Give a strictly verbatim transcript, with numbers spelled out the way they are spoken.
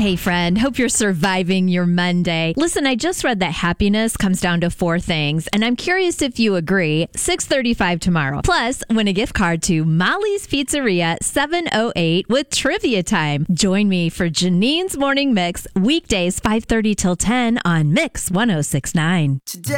Hey, friend. Hope you're surviving your Monday. Listen, I just read that happiness comes down to four things, and I'm curious if you agree. six thirty-five tomorrow. Plus, win a gift card to Molly's Pizzeria, seven oh eight with Trivia Time. Join me for Janine's Morning Mix, weekdays five thirty till ten on Mix one oh six point nine.